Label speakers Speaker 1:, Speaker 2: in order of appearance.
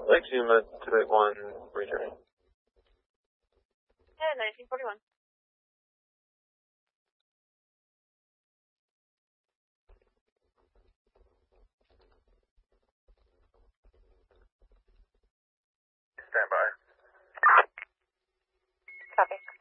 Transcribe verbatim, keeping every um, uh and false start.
Speaker 1: Lake Zuma, two eight one, returning.
Speaker 2: Yeah, nineteen forty-one.
Speaker 3: Stand by.
Speaker 2: Copy.